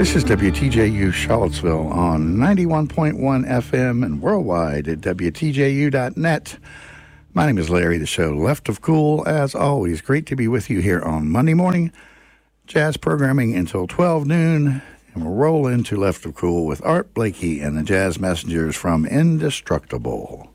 This is WTJU Charlottesville on 91.1 FM and worldwide at WTJU.net. My name is Larry, the show Left of Cool. As always, great to be with you here on Monday morning. Jazz programming until 12 noon. And we'll roll into Left of Cool with Art Blakey and the Jazz Messengers from Indestructible.